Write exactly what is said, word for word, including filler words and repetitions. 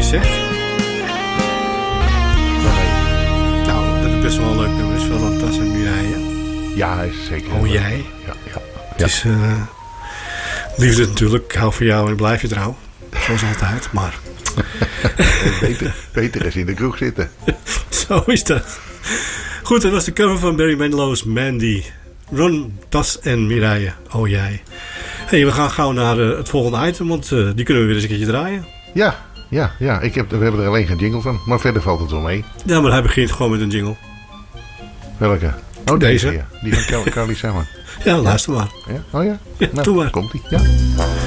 gezegd? Nee. Nou, dat is best wel een leuk nummer is van Tas en Mireille. Ja, is zeker. Oh, jij? Ja, ja. Het is uh, liefde natuurlijk. Ik hou van jou en blijf je trouw. Zoals altijd, maar... beter, beter is in de kroeg zitten. Zo is dat. Goed, dat was de cover van Barry Manilow's Mandy. Ron, Tas en Mireille. Oh, jij. Hey, we gaan gauw naar uh, het volgende item, want uh, die kunnen we weer eens een keertje draaien. Ja, ja, ja. Ik heb, we hebben er alleen geen jingle van, maar verder valt het wel mee. Ja, maar hij begint gewoon met een jingle. Welke? Oh, deze. deze ja. Die van Carly Simon. Ja, luister maar. Ja? Oh ja? Ja, nou, doe maar. Komt-ie. Ja.